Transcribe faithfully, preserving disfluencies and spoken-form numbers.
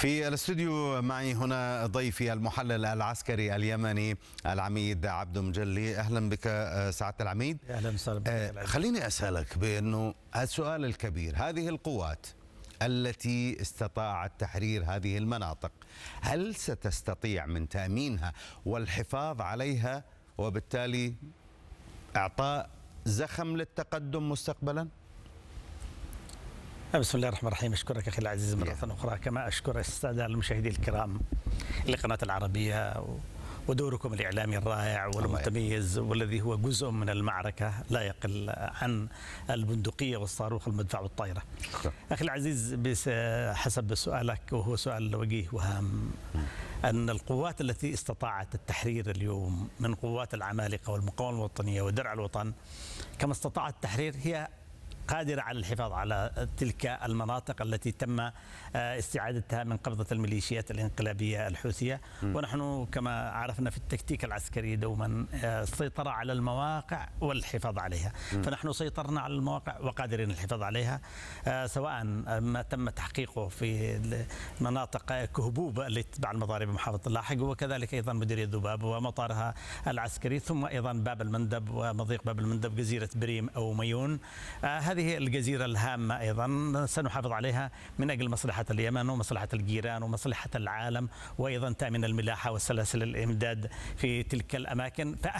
في الاستوديو معي هنا ضيفي المحلل العسكري اليمني العميد عبد مجلي. اهلا بك سعاده العميد. اهلا وسهلا بك. خليني اسالك بانه السؤال الكبير، هذه القوات التي استطاعت تحرير هذه المناطق هل ستستطيع من تامينها والحفاظ عليها وبالتالي اعطاء زخم للتقدم مستقبلا؟ بسم الله الرحمن الرحيم. اشكرك اخي العزيز مره اخرى، كما اشكر الساده المشاهدين الكرام لقناه العربيه ودوركم الاعلامي الرائع والمتميز والذي هو جزء من المعركه لا يقل عن البندقيه والصاروخ والمدفع والطائره. اخي العزيز، حسب سؤالك وهو سؤال وجيه وهام، ان القوات التي استطاعت التحرير اليوم من قوات العمالقه والمقاومه الوطنيه ودرع الوطن كما استطاعت التحرير هي قادرة على الحفاظ على تلك المناطق التي تم استعادتها من قبضة الميليشيات الانقلابية الحوثية. م. ونحن كما عرفنا في التكتيك العسكري دوما السيطرة على المواقع والحفاظ عليها. م. فنحن سيطرنا على المواقع وقادرين الحفاظ عليها، سواء ما تم تحقيقه في مناطق كهبوب التي تتبع المضارب محافظة اللاحق، وكذلك أيضا مديرية ذباب ومطارها العسكري، ثم أيضا باب المندب ومضيق باب المندب، جزيرة بريم أو ميون. هذه الجزيرة الهامة أيضا سنحافظ عليها من أجل مصلحة اليمن ومصلحة الجيران ومصلحة العالم، وأيضا تأمين الملاحة وسلاسل الإمداد في تلك الأماكن.